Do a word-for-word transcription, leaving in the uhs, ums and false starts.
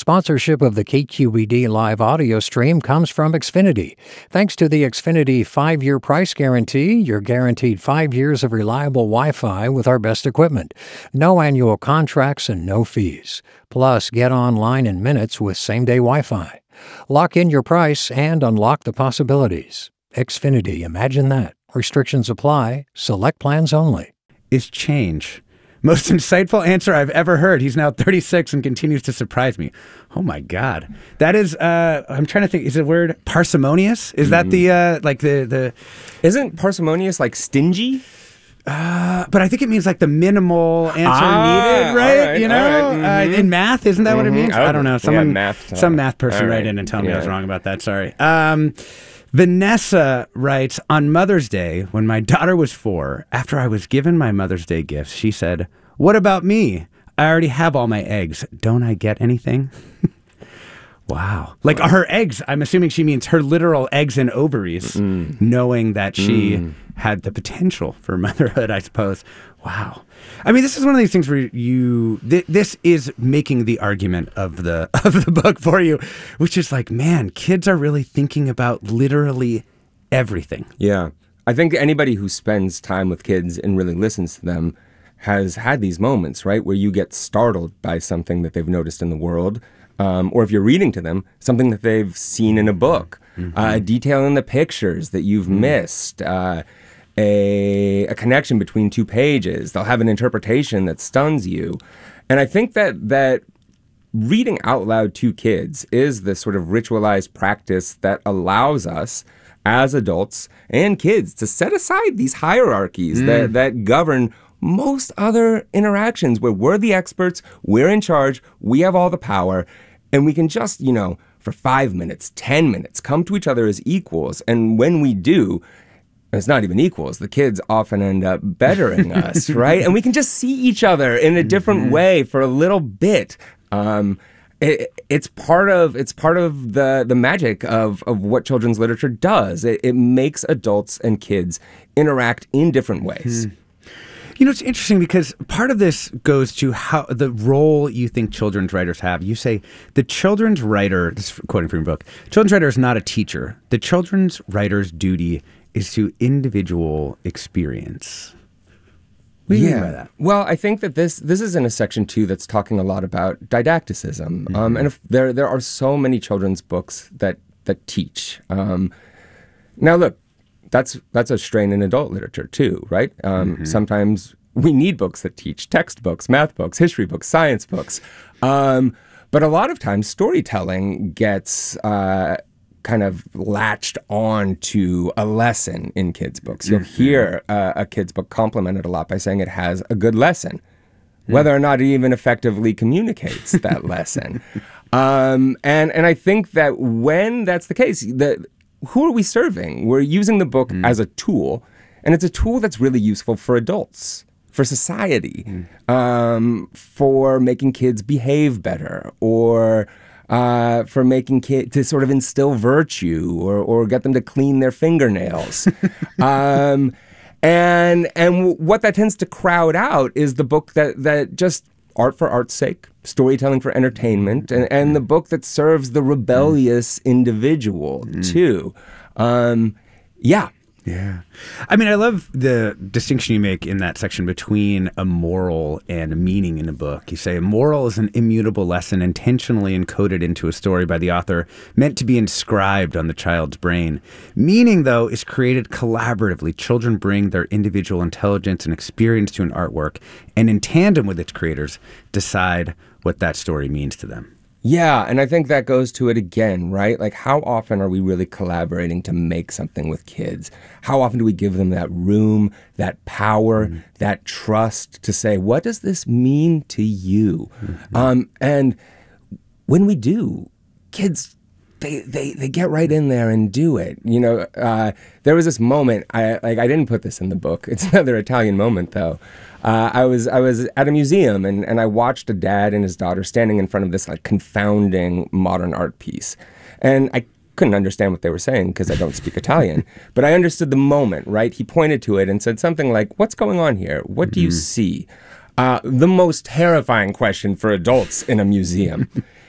Sponsorship of the K Q E D live audio stream comes from Xfinity. Thanks to the Xfinity five-year price guarantee, you're guaranteed five years of reliable Wi-Fi with our best equipment. No annual contracts and no fees. Plus, get online in minutes with same-day Wi-Fi. Lock in your price and unlock the possibilities. Xfinity, imagine that. Restrictions apply. Select plans only. Is change. Most insightful answer I've ever heard. He's now thirty-six and continues to surprise me. Oh my God. That is, uh, I'm trying to think, is the word parsimonious? Is mm. that the, uh, like the, the... Isn't parsimonious like stingy? Uh, but I think it means like the minimal answer ah, needed, right? right you know, right. Mm-hmm. uh, in math, isn't that mm-hmm. what it means? I don't know. Someone, yeah, math some math person right. write in and tell me yeah. I was wrong about that. Sorry. Um, Vanessa writes, on Mother's Day, when my daughter was four, after I was given my Mother's Day gifts, she said, "What about me? I already have all my eggs. Don't I get anything?" Wow. Like her eggs, I'm assuming she means her literal eggs and ovaries, mm. knowing that she mm. had the potential for motherhood, I suppose. Wow. I mean, this is one of these things where you, th- this is making the argument of the of the book for you, which is like, man, kids are really thinking about literally everything. Yeah. I think anybody who spends time with kids and really listens to them has had these moments, right, where you get startled by something that they've noticed in the world. Um, or if you're reading to them, something that they've seen in a book, mm-hmm. uh, a detail in the pictures that you've mm-hmm. missed, uh, a, a connection between two pages. They'll have an interpretation that stuns you. And I think that that reading out loud to kids is this sort of ritualized practice that allows us as adults and kids to set aside these hierarchies mm. that, that govern most other interactions where we're the experts, we're in charge, we have all the power, and we can just, you know, for five minutes, ten minutes, come to each other as equals. And when we do, it's not even equals, the kids often end up bettering us, right? And we can just see each other in a different mm-hmm. way for a little bit. Um, it, it's part of it's part of the the magic of of what children's literature does. It, it makes adults and kids interact in different ways. Mm. You know, it's interesting because part of this goes to how the role you think children's writers have. You say the children's writer, this is quoting from your book, children's writer is not a teacher. The children's writer's duty is to individual experience. What do you yeah. mean by that? Well, I think that this this is in a section two that's talking a lot about didacticism. Mm-hmm. Um, and if there there are so many children's books that that teach. Um, now, look. That's that's a strain in adult literature too, right? Um, mm-hmm. Sometimes we need books that teach, textbooks, math books, history books, science books. Um, but a lot of times storytelling gets uh, kind of latched on to a lesson in kids' books. You'll mm-hmm. hear uh, a kid's book complimented a lot by saying it has a good lesson, mm-hmm. whether or not it even effectively communicates that lesson. Um, and, and I think that when that's the case, that who are we serving? We're using the book mm. as a tool, and it's a tool that's really useful for adults, for society, mm. um, for making kids behave better, or uh, for making kids to sort of instill virtue, or or get them to clean their fingernails. um, and and w- what that tends to crowd out is the book that that just art for art's sake, storytelling for entertainment, and, and the book that serves the rebellious mm. individual, mm. too. Um, yeah. Yeah. I mean, I love the distinction you make in that section between a moral and a meaning in a book. You say a moral is an immutable lesson intentionally encoded into a story by the author, meant to be inscribed on the child's brain. Meaning, though, is created collaboratively. Children bring their individual intelligence and experience to an artwork, and in tandem with its creators, decide what that story means to them. Yeah, and I think that goes to it again, right? Like, how often are we really collaborating to make something with kids? How often do we give them that room, that power, mm-hmm. that trust to say, what does this mean to you? Mm-hmm. Um, and when we do, kids, they, they they get right in there and do it. You know, uh, there was this moment, I like I didn't put this in the book. It's another Italian moment, though. Uh, I was I was at a museum, and, and I watched a dad and his daughter standing in front of this like confounding modern art piece. And I couldn't understand what they were saying because I don't speak Italian. But I understood the moment, right? He pointed to it and said something like, "What's going on here? What do you see?" Uh, the most terrifying question for adults in a museum.